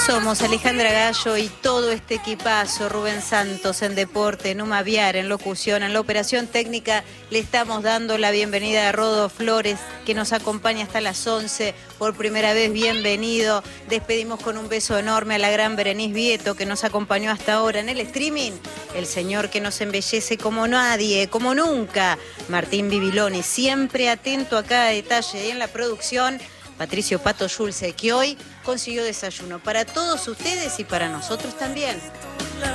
Somos Alejandra Gallo y todo este equipazo, Rubén Santos en deporte, Numa Viar en locución, en la operación técnica. Le estamos dando la bienvenida a Rodo Flores, que nos acompaña hasta las 11. Por primera vez, bienvenido. Despedimos con un beso enorme a la gran Berenice Vieto, que nos acompañó hasta ahora en el streaming. El señor que nos embellece como nadie, como nunca, Martín Bibiloni, siempre atento a cada detalle y en la producción. Patricio Pato Schulze, que hoy consiguió desayuno para todos ustedes y para nosotros también.